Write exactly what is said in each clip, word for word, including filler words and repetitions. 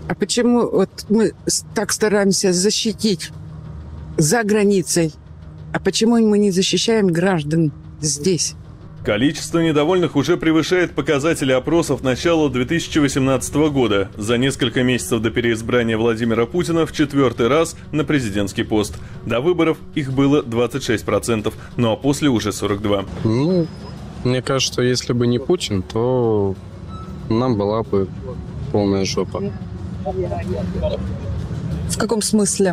А почему вот мы так стараемся защитить за границей, а почему мы не защищаем граждан здесь? Количество недовольных уже превышает показатели опросов начала две тысячи восемнадцатого года. За несколько месяцев до переизбрания Владимира Путина в четвертый раз на президентский пост. До выборов их было двадцать шесть процентов, ну а после уже сорок два процента. Ну, мне кажется, что если бы не Путин, то нам была бы полная жопа. В каком смысле?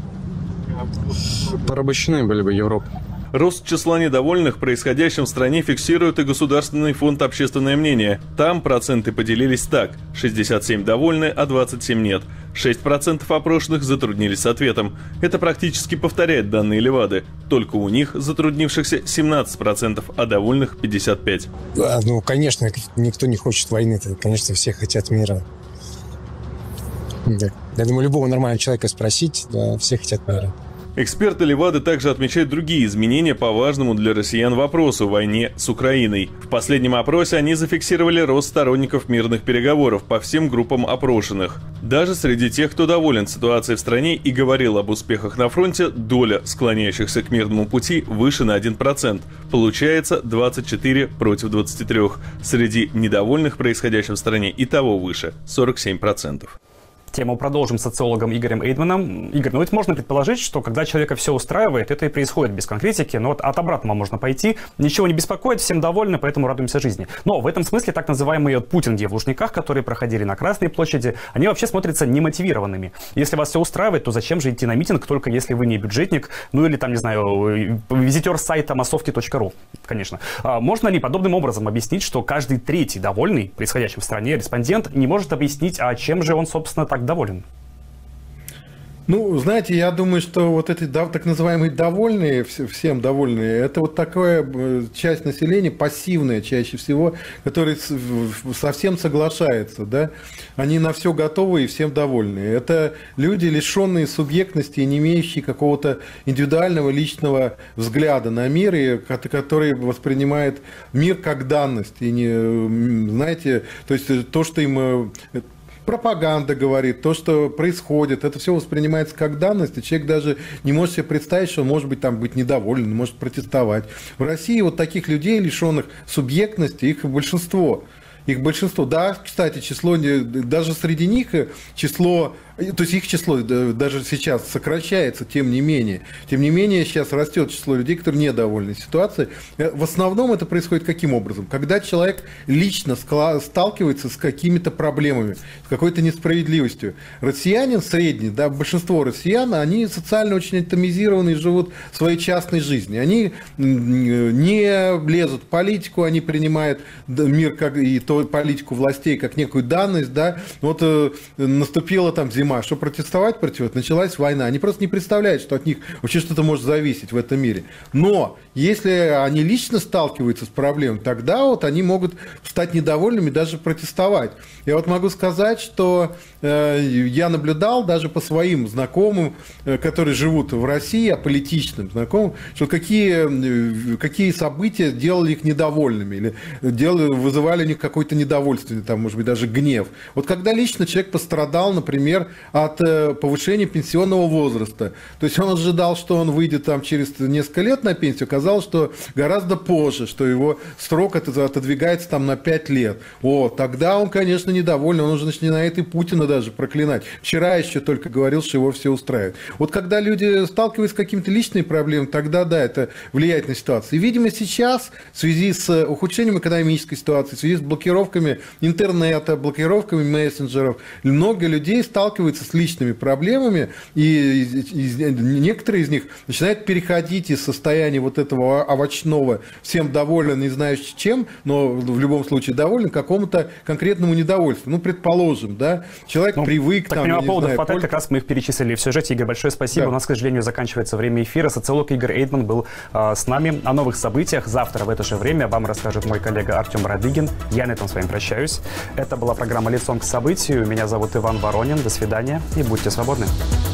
Порабощены были бы Европа. Рост числа недовольных происходящим в стране фиксирует и Государственный фонд «Общественное мнение». Там проценты поделились так: шестьдесят семь довольны, а двадцать семь нет. шесть процентов опрошенных затруднились с ответом. Это практически повторяет данные Левады. Только у них затруднившихся семнадцать процентов, а довольных пятьдесят пять процентов. Да, ну, конечно, никто не хочет войны. Конечно, все хотят мира. Да. Я думаю, любого нормального человека спросить, да, все хотят мира. Эксперты Левады также отмечают другие изменения по важному для россиян вопросу – войне с Украиной. В последнем опросе они зафиксировали рост сторонников мирных переговоров по всем группам опрошенных. Даже среди тех, кто доволен ситуацией в стране и говорил об успехах на фронте, доля склоняющихся к мирному пути выше на один процент. Получается двадцать четыре против двадцати трёх. Среди недовольных происходящим в стране и того выше – сорок семь процентов. Тему продолжим с социологом Игорем Эйдманом. Игорь, ну ведь можно предположить, что когда человека все устраивает, это и происходит без конкретики, но вот от обратного можно пойти. Ничего не беспокоит, всем довольны, поэтому радуемся жизни. Но в этом смысле так называемые путинги в Лужниках, которые проходили на Красной площади, они вообще смотрятся немотивированными. Если вас все устраивает, то зачем же идти на митинг, только если вы не бюджетник, ну или там, не знаю, визитер сайта массовки точка ру, конечно. А можно ли подобным образом объяснить, что каждый третий довольный происходящим в стране респондент не может объяснить, а чем же он, собственно, так доволен? Ну, знаете, я думаю, что вот эти так называемые довольные, всем довольные, это вот такая часть населения, пассивная чаще всего, которая совсем соглашается, да, они на все готовы и всем довольны. Это люди, лишенные субъектности и не имеющие какого-то индивидуального личного взгляда на мир, и которые воспринимают мир как данность. И не, знаете, то есть то, что им... пропаганда говорит, то, что происходит, это все воспринимается как данность, и человек даже не может себе представить, что он может быть там быть недоволен, может протестовать. В России вот таких людей, лишенных субъектности, их большинство. Их большинство. Да, кстати, число, даже среди них число, то есть их число даже сейчас сокращается, тем не менее. Тем не менее, сейчас растет число людей, которые недовольны ситуацией. В основном это происходит каким образом? Когда человек лично сталкивается с какими-то проблемами, с какой-то несправедливостью. Россиянин средний, да, большинство россиян, они социально очень атомизированы и живут своей частной жизнью. Они не лезут в политику, они принимают мир как и то, политику властей как некую данность, да, вот э, наступила там зима, что протестовать против, началась война, они просто не представляют, что от них вообще что-то может зависеть в этом мире. Но если они лично сталкиваются с проблемой, тогда вот они могут стать недовольными, даже протестовать. Я вот могу сказать, что э, я наблюдал даже по своим знакомым, э, которые живут в России, аполитичным знакомым, что какие, э, какие события делали их недовольными или делали, вызывали у них какой-то недовольствие, там, может быть, даже гнев. Вот когда лично человек пострадал, например, от э, повышения пенсионного возраста, то есть он ожидал, что он выйдет там через несколько лет на пенсию, оказалось, что гораздо позже, что его срок это отодвигается там на пять лет. О, тогда он, конечно, недоволен, он уже начинает и Путина даже проклинать. Вчера еще только говорил, что его все устраивает. Вот когда люди сталкиваются с какими-то личными проблемами, тогда, да, это влияет на ситуацию. И, видимо, сейчас в связи с ухудшением экономической ситуации, в связи с блокировками интернета, блокировками мессенджеров, много людей сталкиваются с личными проблемами, и, и, и некоторые из них начинают переходить из состояния вот этого овощного, всем доволен, не знаю чем, но в любом случае доволен, к какому-то конкретному недовольству. Ну, предположим, да, человек ну, привык... Так, там, понимаю, поводов знаю, хватает, пользу... как раз мы их перечислили в сюжете. Игорь, большое спасибо. Да. У нас, к сожалению, заканчивается время эфира. Социолог Игорь Эйдман был э, с нами. О новых событиях завтра в это же время вам расскажет мой коллега Артем Радыгин. Я на этом с вами прощаюсь. Это была программа «Лицом к событию». Меня зовут Иван Воронин. До свидания и будьте свободны.